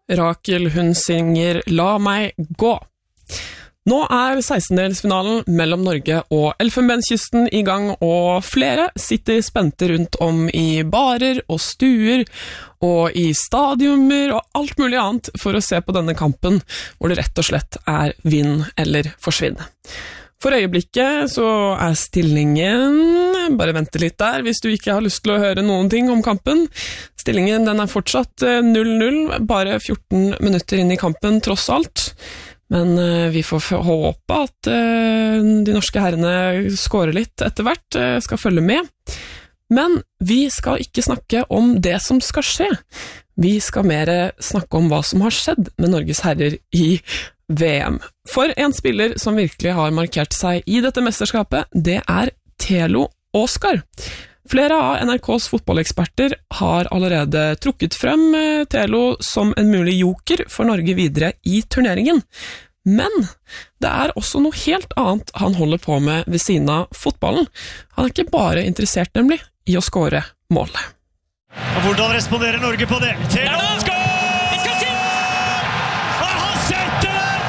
Rakel, hun synger La meg gå. Nå 16-delsfinalen mellom Norge og Elfenbenskysten i gang, og flere sitter spente rundt om i barer og stuer og i stadioner og alt mulig annet for å se på denne kampen, hvor det rett og slett vinn eller forsvinn. For øyeblikket så stillingen, bare vente litt der hvis du ikke har lyst til å høre noen ting om kampen. Stillingen den fortsatt 0-0, bare 14 minutter inn i kampen tross alt. Men vi får håpe at de norske herrene skårer litt etter hvert, skal følge med. Men vi skal ikke snakke om det som skal skje. Vi skal mer snakke om hva som har skjedd med Norges herrer i VM. For en spiller som virkelig har markert seg i dette mesterskapet, det Thelo Åsgaard. Flere av NRKs fotballeksperter har allerede trukket frem Thelo som en mulig joker for Norge videre i turneringen. Men det også noe helt annet han holder på med ved siden av fotballen. Han ikke bare interessert nemlig i å skåre mål. Og hvordan responderer Norge på det? Thelo Åsgaard! Vi skal si! Og han setter den!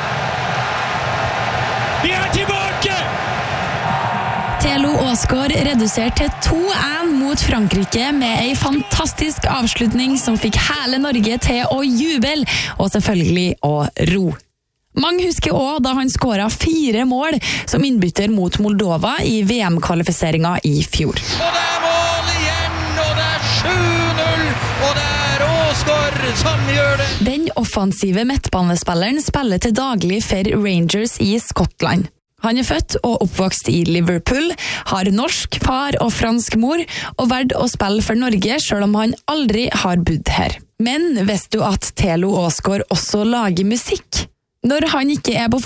Vi tilbake! Thelo Åsgaard reduserte til 2-1 mot Frankrike med en fantastisk avslutning som fikk hele Norge til å juble, og selvfølgelig å ro. Mange husker også da han skåret 4 mål som innbytter mot Moldova i VM-kvalifiseringen i fjor. Og det mål igjen, og det 7-0, og det Åsgaard som gjør det. Den offensive midtbanespilleren spiller til daglig for Rangers i Skottland. Han født og oppvokst i Liverpool, har norsk far og fransk mor, og valgt å spille for Norge selv om han aldri har bodd her. Men visste du at Thelo Åsgaard også lager musikk? Når han ikke på